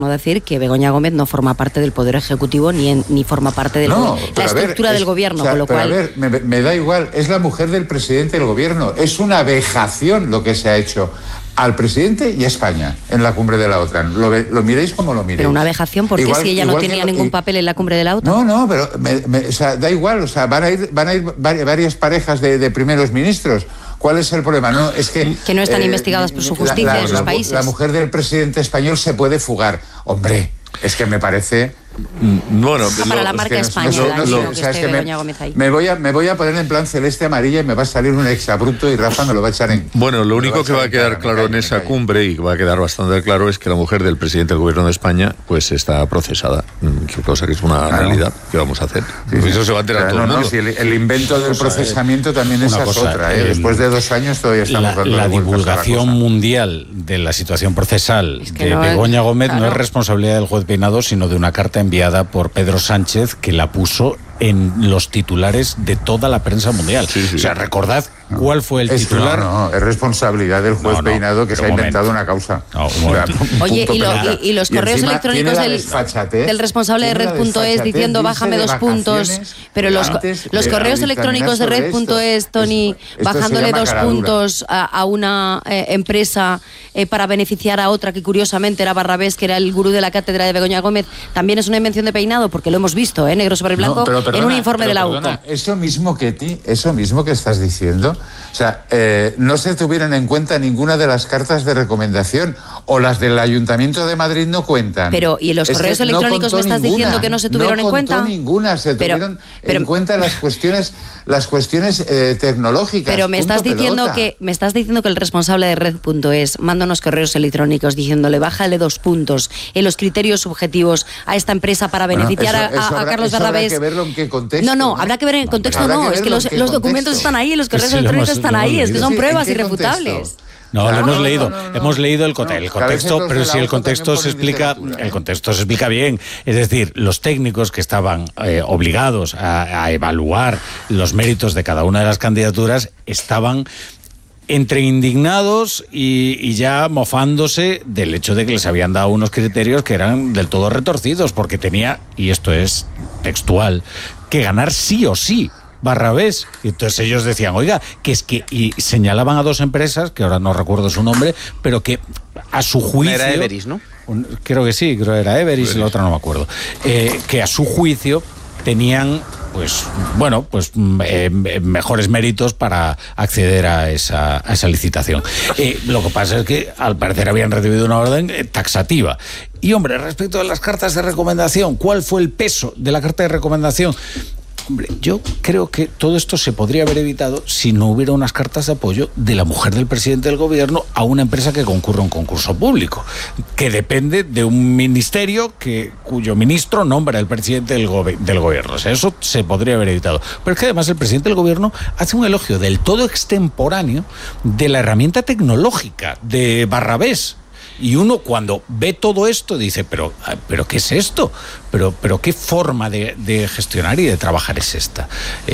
decir que Begoña Gómez no forma parte del Poder Ejecutivo ni forma parte de la estructura del Gobierno, con lo cual... A ver, me da igual, es la mujer del presidente del Gobierno. Es una vejación lo que se ha hecho al presidente y a España en la cumbre de la OTAN. Lo miréis como lo miréis. Pero una vejación, ¿por qué si ella no tenía ningún papel en la cumbre de la OTAN? No, pero da igual, van a ir varias parejas de primeros ministros. ¿Cuál es el problema? No, es que no están investigadas por su justicia en sus países. La mujer del presidente español se puede fugar. Hombre, es que me parece... Bueno, para la marca española, me voy a poner en plan celeste amarilla y me va a salir un exabrupto y Rafa me lo va a echar en... Bueno, lo único que va a quedar claro en esa cumbre, y que va a quedar bastante claro, es que la mujer del presidente del Gobierno de España pues está procesada, cosa que es una realidad. ¿Qué vamos a hacer? Pues eso se va a enterar todo el mundo. Si el invento del procesamiento también es otra. Después de 2 años todavía estamos dando la divulgación mundial de la situación procesal de Begoña Gómez no es responsabilidad del juez Peinado, sino de una carta enviada por Pedro Sánchez, que la puso en los titulares de toda la prensa mundial. Sí. O sea, recordad cuál fue el titular. No, es responsabilidad del juez Peinado que se ha inventado una causa. Oye, y los correos electrónicos del responsable de Red.es diciendo bájame 2 puntos, pero los correos electrónicos de Red.es, Tony, bajándole 2 puntos a una empresa para beneficiar a otra, que curiosamente era Barrabés, que era el gurú de la cátedra de Begoña Gómez, también es una invención de Peinado, porque lo hemos visto, negro sobre blanco, en un informe de la UCO. Eso mismo que estás diciendo, o sea, no se tuvieron en cuenta ninguna de las cartas de recomendación, o las del Ayuntamiento de Madrid no cuentan. Pero, ¿y en los correos electrónicos me estás diciendo que no se tuvieron en cuenta? No ninguna, se tuvieron en cuenta las cuestiones tecnológicas. Pero me estás diciendo que el responsable de Red.es manda unos correos electrónicos diciéndole bájale 2 puntos en los criterios subjetivos a esta empresa para beneficiar a Carlos Barrabés. Habrá que verlo en qué contexto. No, habrá que ver en contexto, es que los documentos están ahí, los correos electrónicos están ahí, es que son pruebas irrefutables. No, lo hemos leído. Hemos leído el contexto, pero si el contexto se explica bien. Es decir, los técnicos que estaban obligados a evaluar los méritos de cada una de las candidaturas estaban entre indignados y ya mofándose del hecho de que les habían dado unos criterios que eran del todo retorcidos, porque tenía, y esto es textual, que ganar sí o sí Barrabés. Y entonces ellos decían, oiga, que es que... Y señalaban a 2 empresas, que ahora no recuerdo su nombre, pero que a su juicio... Era Everis, ¿no? Creo que sí, era Everis, y la otra no me acuerdo. Que a su juicio tenían... mejores méritos para acceder a esa licitación. Lo que pasa es que al parecer habían recibido una orden taxativa. Y hombre, respecto a las cartas de recomendación, ¿cuál fue el peso de la carta de recomendación? Hombre, yo creo que todo esto se podría haber evitado si no hubiera unas cartas de apoyo de la mujer del presidente del Gobierno a una empresa que concurre a un concurso público, que depende de un ministerio cuyo ministro nombra el presidente del Gobierno. O sea, eso se podría haber evitado. Pero es que además el presidente del Gobierno hace un elogio del todo extemporáneo de la herramienta tecnológica de Barrabés. Y uno cuando ve todo esto dice, pero ¿qué es esto? Pero ¿qué forma de gestionar y de trabajar es esta?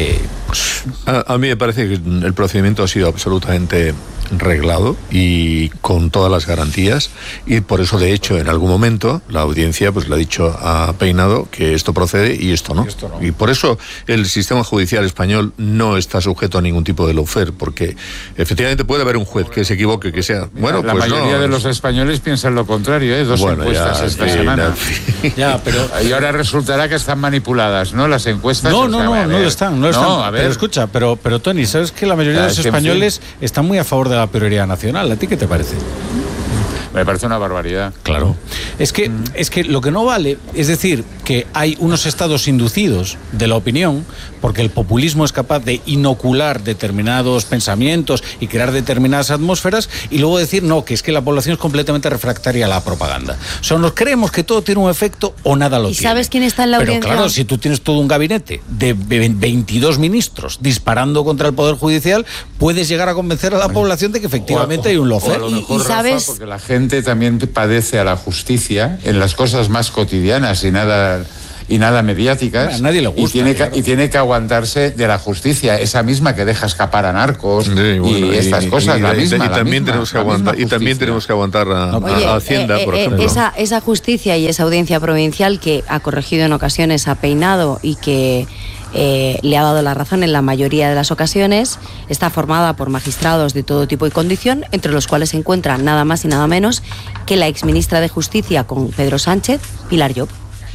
A mí me parece que el procedimiento ha sido absolutamente reglado y con todas las garantías, y por eso de hecho en algún momento la audiencia pues le ha dicho a Peinado que esto procede y esto no. Y por eso el sistema judicial español no está sujeto a ningún tipo de lawfare, porque efectivamente puede haber un juez que se equivoque, que sea... Bueno, la pues mayoría de los españoles piensan lo contrario, 2 encuestas esta semana. Y ahora resultará que están manipuladas, ¿no? Las encuestas... No lo están. Pero escucha, pero Tony, ¿sabes que la mayoría de los españoles están muy a favor de la prioridad nacional? ¿A ti qué te parece? Me parece una barbaridad. Claro. Es que lo que no vale es decir que hay unos estados inducidos de la opinión, porque el populismo es capaz de inocular determinados pensamientos y crear determinadas atmósferas, y luego decir, no, que es que la población es completamente refractaria a la propaganda. O sea, nos creemos que todo tiene un efecto o nada lo tiene. ¿Y sabes quién está en la audiencia? Pero claro, si tú tienes todo un gabinete de 22 ministros disparando contra el Poder Judicial, puedes llegar a convencer a la población de que efectivamente hay un lawfare. ¿Y sabes? Porque la gente también padece a la justicia en las cosas más cotidianas y nada y nada mediáticas. A nadie le gusta. Y tiene que aguantarse de la justicia, esa misma que deja escapar a narcos y estas cosas, la misma. Y también tenemos que aguantar a Hacienda, por ejemplo. Esa justicia y esa audiencia provincial que ha corregido en ocasiones a Peinado y que le ha dado la razón en la mayoría de las ocasiones, está formada por magistrados de todo tipo y condición, entre los cuales se encuentra nada más y nada menos que la exministra de Justicia con Pedro Sánchez, Pilar Llop.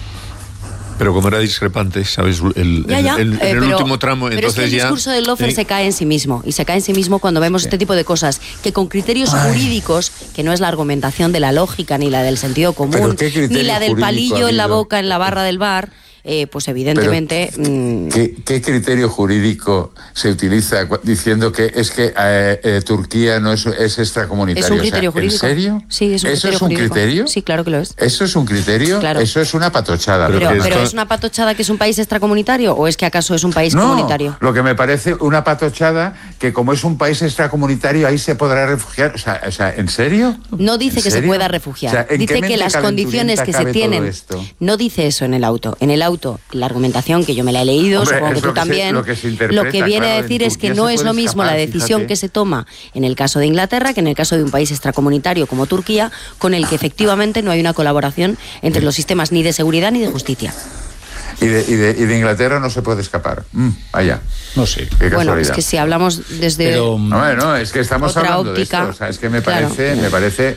Pero como era discrepante, ¿sabes? En el último tramo, pero entonces es que el discurso del Lofer se cae en sí mismo. Y se cae en sí mismo cuando vemos este tipo de cosas, que con criterios jurídicos, que no es la argumentación de la lógica, ni la del sentido común, ni la del palillo en la boca, en la barra del bar, pues evidentemente... ¿Qué criterio jurídico se utiliza diciendo que es que Turquía no es extracomunitario? ¿Es un criterio jurídico? ¿En serio? Sí, es un ¿Eso criterio es un jurídico. criterio? Sí, claro que lo es. ¿Eso es un criterio? Claro. Eso es una patochada. ¿Pero es una patochada que es un país extracomunitario o es que acaso es un país comunitario? Lo que me parece una patochada que como es un país extracomunitario ahí se podrá refugiar. O sea, ¿en serio? No dice que se pueda refugiar. O sea, dice que las condiciones que se tienen... No dice eso en el auto. En el auto, la argumentación que yo me la he leído, supongo que tú también, lo que viene a decir es que no es lo mismo la decisión que se toma en el caso de Inglaterra que en el caso de un país extracomunitario como Turquía, con el que efectivamente no hay una colaboración entre los sistemas ni de seguridad ni de justicia. Y de Inglaterra no se puede escapar. Vaya. No sé. Qué casualidad. Bueno, es que si hablamos desde no, es que estamos otra hablando óptica, de esto. O sea, es que me parece,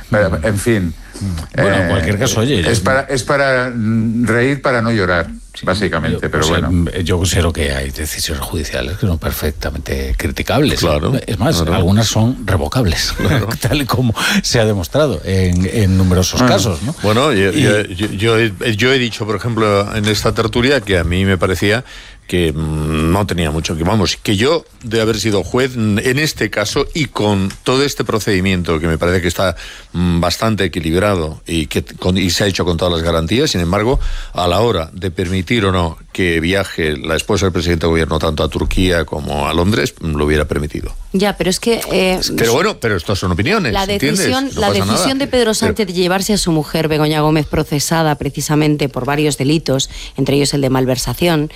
en fin. Bueno, en cualquier caso, oye... Es para reír, para no llorar, básicamente, pero bueno. Yo considero que hay decisiones judiciales que son perfectamente criticables. Claro. Es más, algunas son revocables, tal y como se ha demostrado en numerosos casos, ¿no? Bueno, yo he dicho, por ejemplo, en esta tertulia que a mí me parecía que no tenía mucho que yo de haber sido juez en este caso y con todo este procedimiento que me parece que está bastante equilibrado y se ha hecho con todas las garantías, sin embargo, a la hora de permitir o no que viaje la esposa del presidente de gobierno tanto a Turquía como a Londres, lo hubiera permitido. Ya, pero es que... pero estas son opiniones, la decisión de Pedro Sánchez de llevarse a su mujer, Begoña Gómez, procesada precisamente por varios delitos, entre ellos el de malversación,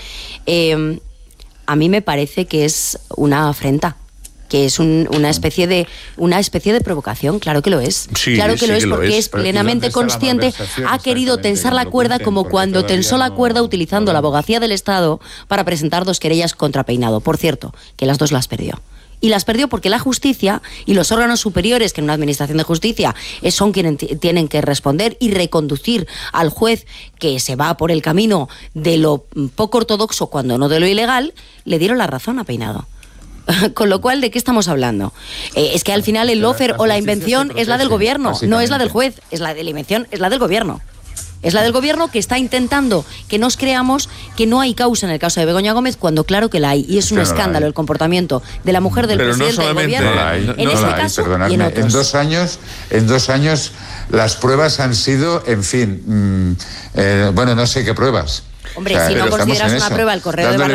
a mí me parece que es una afrenta, que es una especie de provocación. Claro que lo es. Sí, claro que lo es, porque es Pero plenamente consciente. Ha querido tensar la cuerda como cuando tensó la cuerda utilizando la abogacía del Estado para presentar 2 querellas contra Peinado. Por cierto, que las 2 las perdió. Y las perdió porque la justicia y los órganos superiores, que en una administración de justicia son quienes tienen que responder y reconducir al juez que se va por el camino de lo poco ortodoxo, cuando no de lo ilegal, le dieron la razón a Peinado. Con lo cual, ¿de qué estamos hablando? Es que al final el lofer o la invención es la del gobierno, no es la del juez, es la de la invención, es la del gobierno. Es la del gobierno que está intentando que nos creamos que no hay causa en el caso de Begoña Gómez, cuando claro que la hay. Y es un escándalo el comportamiento de la mujer del presidente del gobierno. En este caso y en otros. En 2 años las pruebas han sido, en fin, no sé qué pruebas. Hombre, si no consideras una prueba el correo de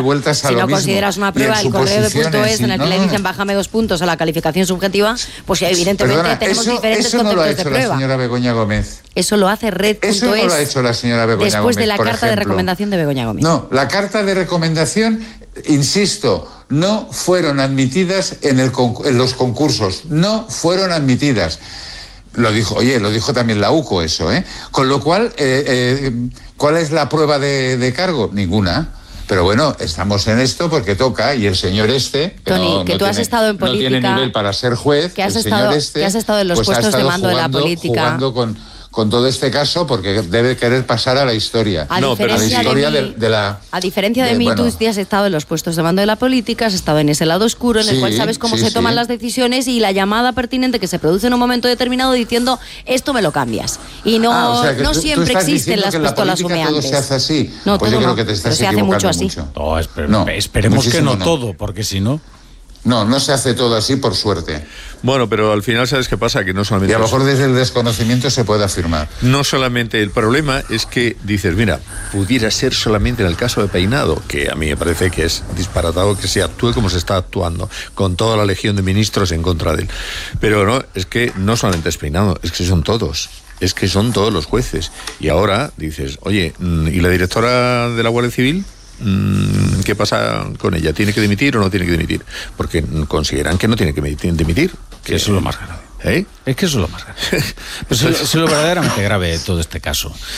.es en el que le dicen bájame 2 puntos a la calificación subjetiva, pues evidentemente tenemos diferentes conceptos de prueba. Eso no lo ha hecho la señora Begoña Gómez. Eso lo hace Red.es. Eso no lo ha hecho la señora Begoña Gómez. Después de la carta de recomendación de Begoña Gómez. No, la carta de recomendación, insisto, no fueron admitidas en los concursos. No fueron admitidas. Lo dijo también la UCO eso, ¿eh? Con lo cual, ¿cuál es la prueba de cargo? Ninguna. Pero bueno, estamos en esto porque toca, y el señor Tony, tú has estado en política, no tiene nivel para ser juez, que has estado en los puestos de mando de la política. Jugando con todo este caso, porque debe querer pasar a la historia. A diferencia de mí, tú sí has estado en los puestos de mando de la política, has estado en ese lado oscuro en el cual sabes cómo se toman las decisiones y la llamada pertinente que se produce en un momento determinado diciendo esto me lo cambias. Y no siempre existen las pistolas humeantes. Todo se hace así. No, pues yo creo que te estás equivocando mucho. Esperemos que no todo, porque si no... No se hace todo así, por suerte. Bueno, pero al final, ¿sabes qué pasa? Que no solamente... Y a lo mejor desde el desconocimiento se puede afirmar. No solamente, el problema es que dices, mira, pudiera ser solamente en el caso de Peinado, que a mí me parece que es disparatado que se actúe como se está actuando, con toda la legión de ministros en contra de él. Pero no, es que no solamente es Peinado, es que son todos. es que son todos los jueces. Y ahora dices, oye, ¿y la directora de la Guardia Civil? ¿Qué pasa con ella? ¿Tiene que dimitir o no tiene que dimitir? Porque consideran que no tiene que dimitir. Que eso es lo más grave. Es que eso es lo más grave. Pero eso es lo verdaderamente grave de todo este caso.